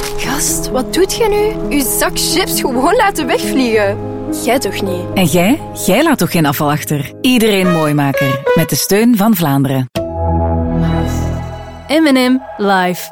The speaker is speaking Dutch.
Gast, wat doet je nu? Uw zak chips gewoon laten wegvliegen. Jij toch niet? En jij? Jij laat toch geen afval achter? Iedereen Mooimaker. Met de steun van Vlaanderen. M&M live.